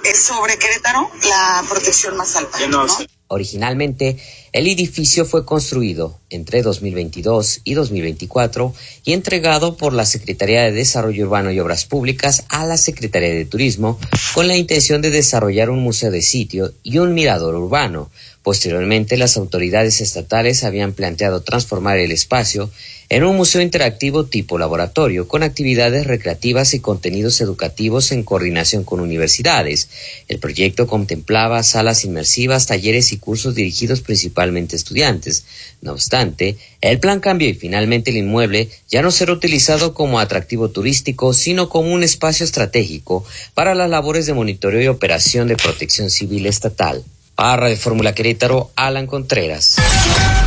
sobre Querétaro la protección más alta, ¿no? Originalmente, el edificio fue construido entre 2022 y 2024 y entregado por la Secretaría de Desarrollo Urbano y Obras Públicas a la Secretaría de Turismo con la intención de desarrollar un museo de sitio y un mirador urbano. Posteriormente, las autoridades estatales habían planteado transformar el espacio en un museo interactivo tipo laboratorio, con actividades recreativas y contenidos educativos en coordinación con universidades. El proyecto contemplaba salas inmersivas, talleres y cursos dirigidos principalmente a estudiantes. No obstante, el plan cambió y finalmente el inmueble ya no será utilizado como atractivo turístico, sino como un espacio estratégico para las labores de monitoreo y operación de protección civil estatal. Para Radio Fórmula Querétaro, Alan Contreras.